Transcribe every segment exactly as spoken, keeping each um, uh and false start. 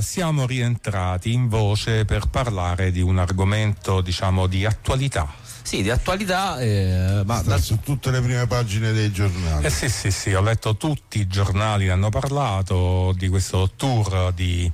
siamo rientrati in voce per parlare di un argomento, diciamo, di attualità. Sì, di attualità, eh, ma sta da... su tutte le prime pagine dei giornali. Eh sì, sì, sì, ho letto tutti i giornali che hanno parlato di questo tour di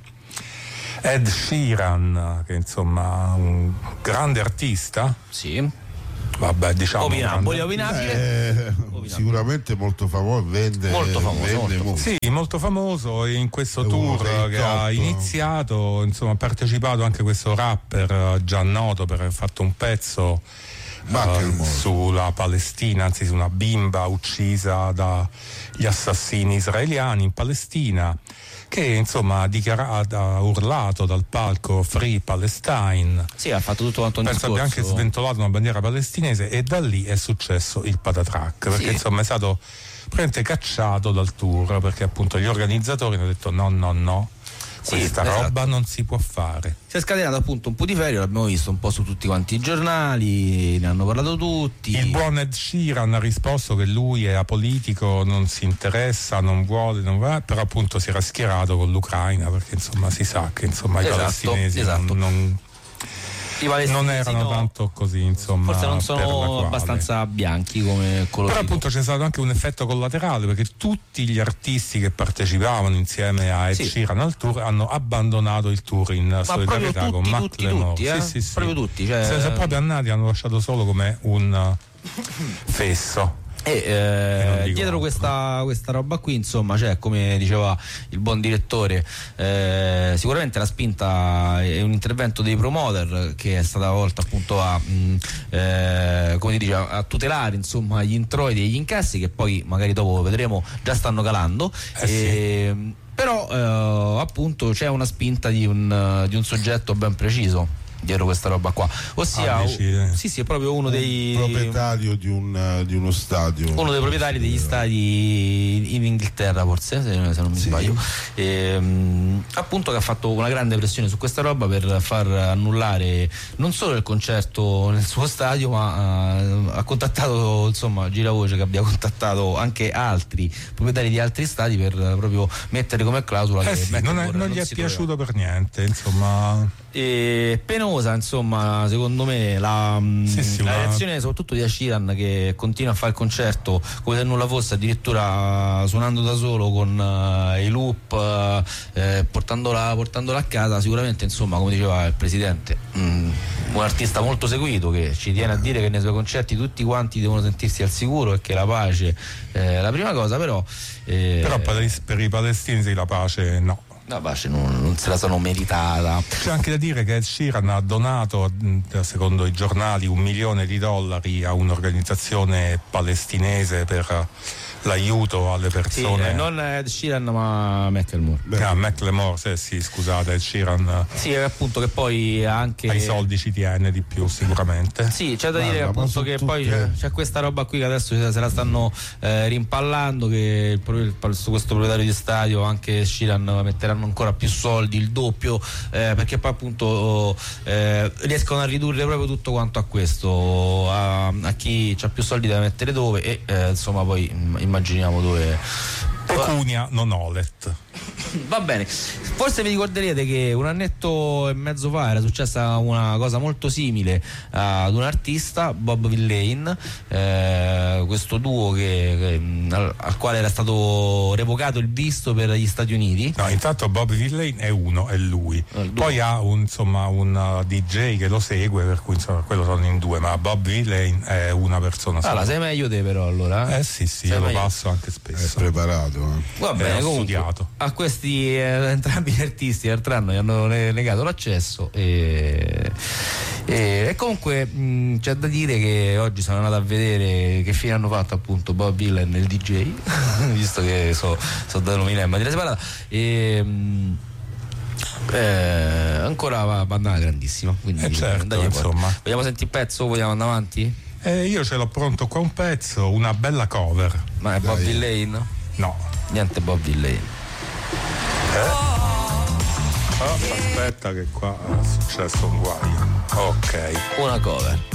Ed Sheeran, che insomma un grande artista. Sì. Vabbè, diciamo opinabile, opinabile. Eh, opinabile. Sicuramente molto famoso, vende molto famoso, vende molto molto. Sì, molto famoso, e in questo È tour uno che dei ha top. iniziato, insomma, ha partecipato anche questo rapper già noto per aver fatto un pezzo uh, sulla Palestina, anzi su una bimba uccisa dagli assassini israeliani in Palestina, che insomma ha dichiarato, ha urlato dal palco Free Palestine. Sì, ha fatto tutto quanto un Penso discorso. abbia anche sventolato una bandiera palestinese, e da lì è successo il patatrac, perché Sì. insomma è stato praticamente cacciato dal tour, perché appunto gli organizzatori hanno detto no, no, no, Sì, questa esatto. roba non si può fare. Si è scatenato appunto un putiferio, l'abbiamo visto un po' su tutti quanti i giornali, ne hanno parlato tutti. Il buon Ed Sheeran ha risposto che lui è apolitico, non si interessa, non vuole, non va, però appunto si era schierato con l'Ucraina, perché insomma si sa che insomma Esatto, i palestinesi esatto. non, non I palestinesi non erano no. tanto così, insomma, Forse non per la sono quale. abbastanza bianchi come coloriti. Però appunto c'è stato anche un effetto collaterale, perché tutti gli artisti che partecipavano insieme a Ed Sì. Sheeran al tour hanno abbandonato il tour in solidarietà proprio tutti, con tutti, Macklemore. tutti, eh? Sì, sì, sì. Proprio tutti, cioè... Se sono proprio andati, hanno lasciato solo come un uh, fesso. E eh, dietro questa, questa roba qui, insomma, c'è, come diceva il buon direttore, eh, sicuramente la spinta è un intervento dei promoter che è stata volta appunto a, mh, eh, come dice, a tutelare insomma gli introiti e gli incassi, che poi magari dopo vedremo già stanno calando. Eh sì. e, però eh, appunto c'è una spinta di un, di un soggetto ben preciso dietro questa roba qua, ossia Ah, dici, eh. sì sì è proprio uno dei proprietario di, un, di uno stadio, uno dei proprietari degli stadi in Inghilterra, forse, se, se non mi Sì. sbaglio, e, mh, appunto, che ha fatto una grande pressione su questa roba per far annullare non solo il concerto nel suo stadio, ma uh, ha contattato, insomma, giravoce che abbia contattato anche altri proprietari di altri stadi per uh, proprio mettere come clausola Eh che sì, non, è, non gli è piaciuto per niente, insomma. E penosa, insomma, secondo me la, Sì, sì, la ma- reazione soprattutto di Ed Sheeran, che continua a fare il concerto come se nulla fosse, addirittura suonando da solo con uh, i loop, eh, portandola, portandola a casa. Sicuramente, insomma, come diceva il presidente, mh, un artista molto seguito, che ci tiene a dire che nei suoi concerti tutti quanti devono sentirsi al sicuro e che la pace è la prima cosa. Però eh, Però per, per i palestinesi la pace no. la pace non, non se la sono meritata. C'è anche da dire che Ed Sheeran ha donato, secondo i giornali, un milione di dollari a un'organizzazione palestinese per l'aiuto alle persone. Sì, eh, non Ed Sheeran ma Macklemore. Ah, Macklemore, sì, sì, scusate, Ed Sheeran. Sì, appunto, che poi anche ai soldi ci tiene di più sicuramente. Sì, c'è da Guarda, dire appunto ma che su poi tutte- c'è, c'è questa roba qui che adesso se la stanno eh, rimpallando, che il, pro- il, questo proprietario di stadio, anche Sheeran, metteranno ancora più soldi, il doppio, eh, perché poi appunto eh, riescono a ridurre proprio tutto quanto a questo, a, a chi ha più soldi deve mettere dove, e eh, insomma poi mm, immaginiamo dove. Pecunia non olet. Va bene, forse vi ricorderete che un annetto e mezzo fa era successa una cosa molto simile ad un artista, Bob Villain, eh, questo duo che, che, al, al quale era stato revocato il visto per gli Stati Uniti. No, intanto Bob Villain è uno, è lui. il duo. Poi ha un, insomma, un uh, D J che lo segue, per cui insomma quello sono in due, ma Bob Villain è una persona sola. Allora, sei meglio te però allora? Eh sì, sì, Sei io lo meglio. passo anche è spesso. preparato, eh. Va bene, ho comunque studiato. a questi eh, entrambi gli artisti l'altro anno gli hanno ne- negato l'accesso e, e, e comunque mh, c'è da dire che oggi sono andato a vedere che fine hanno fatto appunto Bob Dylan e il D J visto che so, so da nominare in maniera separata, e mh, eh, ancora va, va andare grandissima, quindi Eh certo, dai, insomma. vogliamo sentire il pezzo o vogliamo andare avanti? Eh, io ce l'ho pronto qua un pezzo, una bella cover. Ma è Bob Dai. Dylan? No. Niente Bob Dylan. Oh, aspetta che qua è successo un guaio. Ok. Una cover.